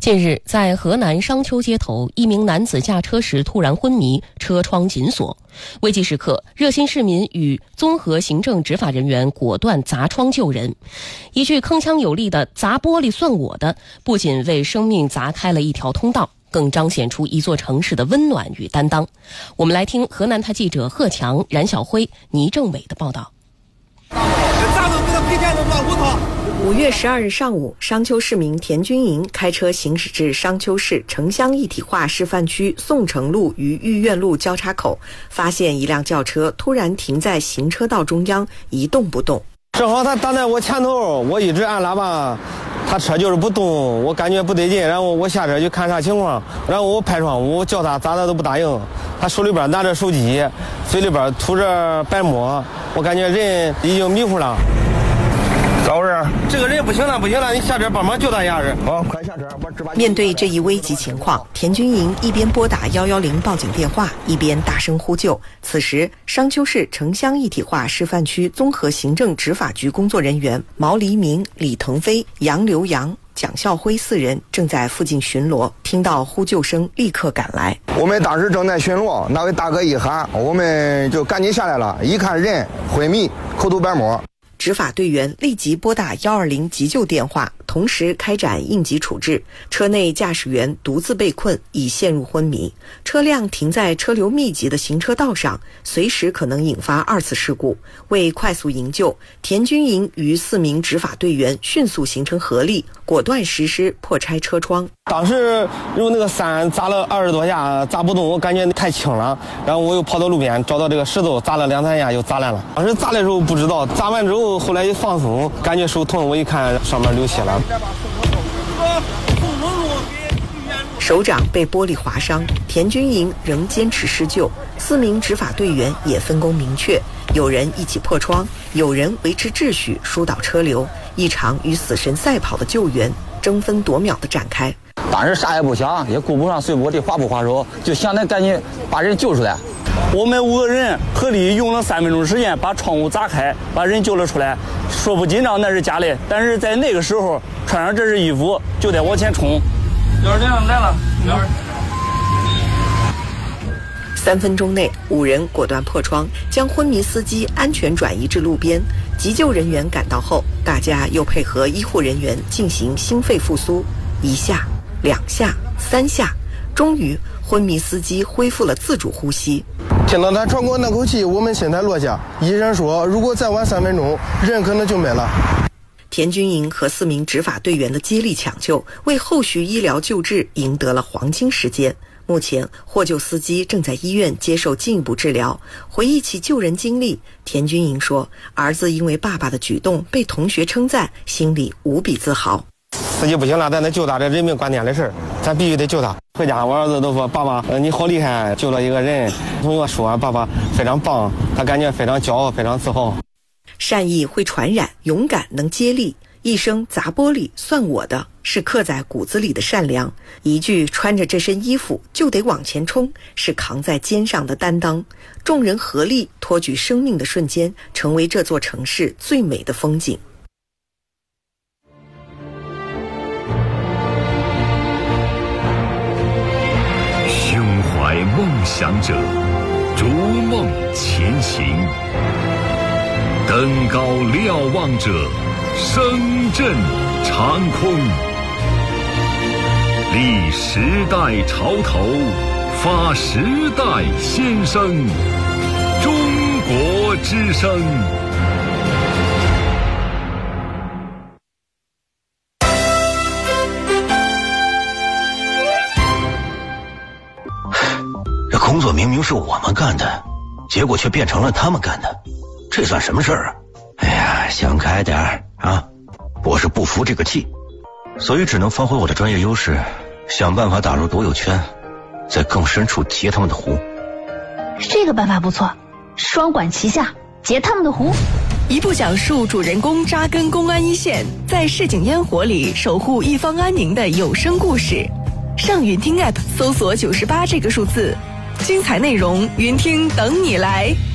近日，在河南商丘街头，一名男子驾车时突然昏迷，车窗紧锁。危急时刻，热心市民与综合行政执法人员果断砸窗救人。一句铿锵有力的"砸玻璃算我的"，不仅为生命砸开了一条通道，更彰显出一座城市的温暖与担当。我们来听河南台记者贺强、冉晓辉、倪政伟的报道。 5月12日上午，商丘市民田军营开车行驶至商丘市城乡一体化示范区宋城路与御苑路交叉口，发现一辆轿车突然停在行车道中央，一动不动。 正好他挡在我前头，我一直按喇叭，他车就是不动，我感觉不对劲，然后我下车去看啥情况，然后我拍窗户，我叫他咋的都不答应，他手里边拿着手机，嘴里边吐着白沫，我感觉人已经迷糊了。 咋回事？ 这个人不行了，你下车帮忙救他一下子。 快下车！ 面对这一危急情况，田军营一边拨打110报警电话，一边大声呼救。此时，商丘市城乡一体化示范区综合行政执法局工作人员毛黎明、李腾飞、杨刘洋、蒋孝辉4人正在附近巡逻，听到呼救声立刻赶来。 我们当时正在巡逻，那位大哥一喊，我们就赶紧下来了，一看人昏迷，口吐白沫。 执法队员立即拨打120急救电话，同时开展应急处置。车内驾驶员独自被困，已陷入昏迷。车辆停在车流密集的行车道上，随时可能引发2次事故。为快速营救，田军营与4名执法队员迅速形成合力，果断实施破拆车窗。 当时用那个伞砸了20多下，砸不动，我感觉太轻了，然后我又跑到路边找到这个石头，砸了2-3下就砸烂了。当时砸的时候不知道，砸完之后后来一放松，感觉手疼，我一看上面流血了。 手掌被玻璃划伤，田军营仍坚持施救，4名执法队员也分工明确，有人一起破窗，有人维持秩序疏导车流，一场与死神赛跑的救援争分夺秒地展开。 当时啥也不想，也顾不上碎玻璃划不划手，就想着赶紧把人救出来。 我们5个人合力用了3分钟时间把窗户砸开，把人救了出来。说不紧张那是假的，但是在那个时候穿上这身衣服就得往前冲。120来了 ，3分钟内5人果断破窗，将昏迷司机安全转移至路边。急救人员赶到后，大家又配合医护人员进行心肺复苏，1下、2下、3下，终于昏迷司机恢复了自主呼吸。 听到他喘过那口气，我们心态落下。医生说，如果再晚3分钟，人可能就没了。 田军营和4名执法队员的接力抢救，为后续医疗救治赢得了黄金时间。目前，获救司机正在医院接受进一步治疗。回忆起救人经历，田军营说，儿子因为爸爸的举动被同学称赞，心里无比自豪。 司机不行了，咱得救他，这人命关天的事，咱必须得救他。回家我儿子都说，爸爸，你好厉害，救了一个人。同学说，爸爸非常棒，他感觉非常骄傲，非常自豪。 善意会传染，勇敢能接力。一声砸玻璃算我的，是刻在骨子里的善良。一句穿着这身衣服就得往前冲，是扛在肩上的担当。众人合力托举生命的瞬间，成为这座城市最美的风景。 胸怀梦想者，逐梦前行。登高瞭望者，声震长空。立时代潮头，发时代先声。中国之声。 这工作明明是我们干的，结果却变成了他们干的，这算什么事儿啊？哎呀，想开点儿啊！我是不服这个气，所以只能发挥我的专业优势，想办法打入独有圈，在更深处截他们的湖。 这个办法不错，双管齐下，截他们的湖。 一部讲述主人公扎根公安一线，在市井烟火里守护一方安宁的有声故事。上云听 App 搜索98这个数字，精彩内容云听等你来。